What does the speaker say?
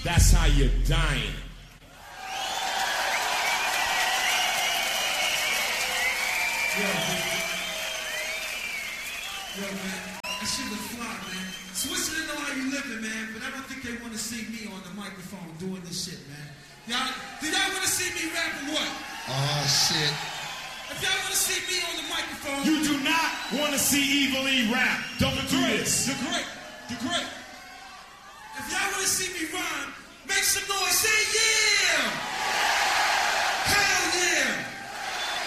That's how you're dying. Yo, man, that shit was fly, man. Switzerland know how you living, man, but I don't think they want to see me on the microphone doing this shit, man. Y'all, do y'all want to see me rap or what? Oh, shit. If y'all want to see me on the microphone... You do not want to see Evil E rap. Don't do this. You're great. You're great. If y'all want to see me rhyme, make some noise. Say yeah!